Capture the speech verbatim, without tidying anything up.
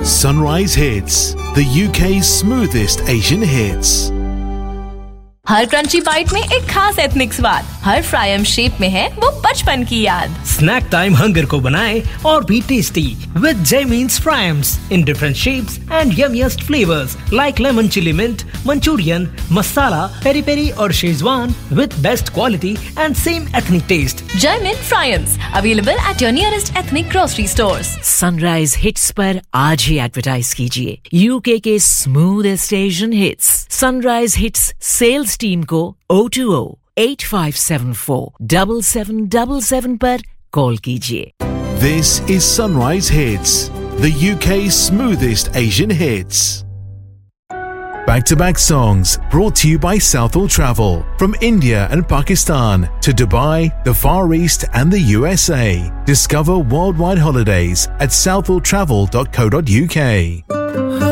Sunrise Hits, the U K's smoothest Asian hits. Her crunchy bite में एक खास ethnic स्वाद, हर फ्रायम शेप में है वो बचपन की याद। स्नैक टाइम हंगर को बनाए और भी tasty with जैमीन्स fryums in different shapes and यमीएस्ट flavours like lemon chilli mint, Manchurian, masala, peri peri और Schezwan with best quality and same ethnic test. Jaimin fryums available at your nearest ethnic grocery stores. Sunrise hits पर आज ही advertise कीजिए UK के smoothest Asian hits. Sunrise hits sales team को O two O eight five seven four seven seven seven seven पर call कीजिए। This is Sunrise Hits, the U K's smoothest Asian hits. Back-to-back songs brought to you by Southall Travel. From India and Pakistan to Dubai, the Far East and the U S A. Discover worldwide holidays at southall travel dot co dot U K.